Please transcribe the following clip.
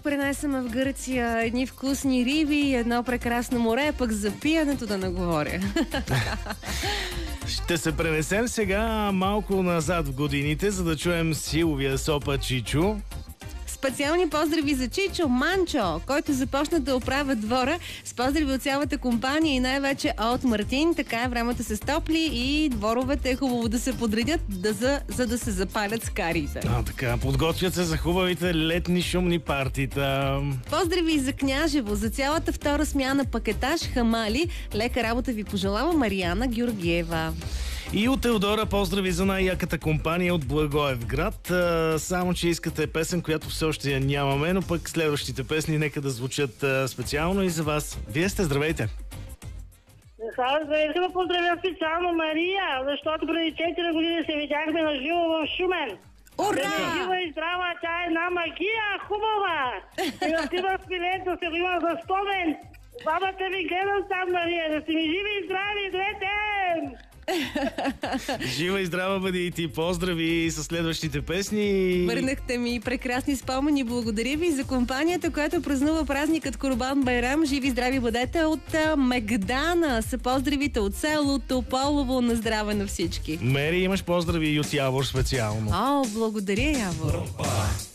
пренесеме в Гърция едни вкусни риби, едно прекрасно море, пък за пиенето да не говоря. Ще се пренесем сега малко назад в годините, за да чуем силовия сопа Чичо. Специални поздрави за Чичо Манчо, който започна да оправя двора. С поздрави от цялата компания и най-вече от Мартин. Така е, времето се стопли и дворовете е хубаво да се подредят, за да се запалят скарите. Така, подготвят се за хубавите летни шумни партита. Поздрави за Княжево, за цялата втора смяна пакетаж Хамали. Лека работа ви пожелава Мариана Георгиева. И от Теодора поздрави за най-яката компания от Благоевград. Само, че искате песен, която все още я нямаме, но пък следващите песни нека да звучат специално и за вас. Вие сте, здравейте! Искам да поздравя специално Мария, защото преди 4 години се видяхме на живо в Шумен. Ура! Жива и здрава, тя е една магия, хубава! И да си възпилето се го има за спомен. Бабата ви гледам там, Мария, да си ми живи и здрави, двете! Жива и здрава бъди и ти. Поздрави с следващите песни. Върнахте ми прекрасни спомени. Благодаря ви за компанията, която празнува празникът Курбан Байрам. Живи и здрави бъдете от Мегдана. Са поздравите от село Тополово. На здраве на всички. Мери, имаш поздрави и от Явор специално. Благодаря, Явор.